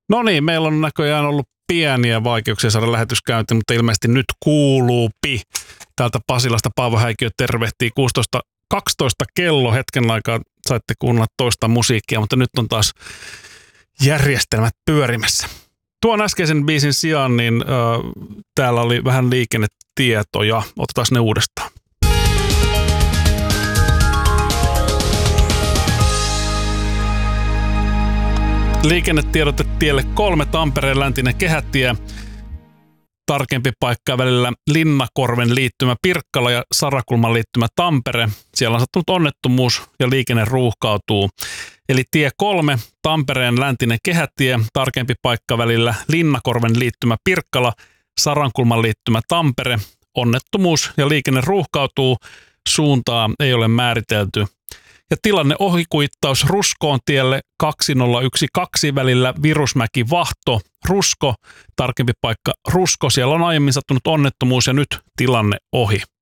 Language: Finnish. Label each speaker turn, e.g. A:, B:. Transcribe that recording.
A: No niin, meillä on näköjään ollut pieniä vaikeuksia saada lähetyskäyntiin, mutta ilmeisesti nyt kuuluupi. Täältä Pasilasta Paavo Häikiö tervehtii 16.12 kello. Hetken aikaa saitte kuunnella toista musiikkia, mutta nyt on taas järjestelmät pyörimässä. Tuon äskeisen biisin sijaan, niin täällä oli vähän liikennetietoja. Otetaan ne uudestaan. Liikennetiedote tielle 3, Tampereen läntinen kehätie. Tarkempi paikka välillä Linnakorven liittymä Pirkkala ja Sarakulman liittymä Tampere. Siellä on sattunut onnettomuus ja liikenne ruuhkautuu. Eli tie 3, Tampereen läntinen kehätie. Tarkempi paikka välillä Linnakorven liittymä Pirkkala, Sarankulman liittymä Tampere. Onnettomuus ja liikenne ruuhkautuu. Suuntaa ei ole määritelty. Ja tilanne ohikuittaus Ruskoon tielle 2012 välillä Virusmäki-Vahto, Rusko, tarkempi paikka Rusko. Siellä on aiemmin sattunut onnettomuus ja nyt tilanne ohi.